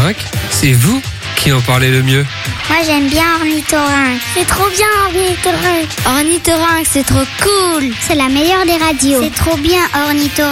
Ornithorynque, c'est vous qui en parlez le mieux. Moi j'aime bien Ornithorynque. C'est trop bien Ornithorynque. Ornithorynque, c'est trop cool. C'est la meilleure des radios. C'est trop bien Ornithorynque.